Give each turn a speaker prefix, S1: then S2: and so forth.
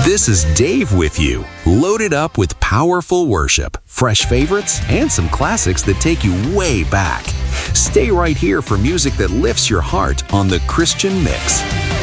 S1: This is Dave with you, loaded up with powerful worship, fresh favorites, and some classics that take you way back. Stay right here for music that lifts your heart on The Christian Mix.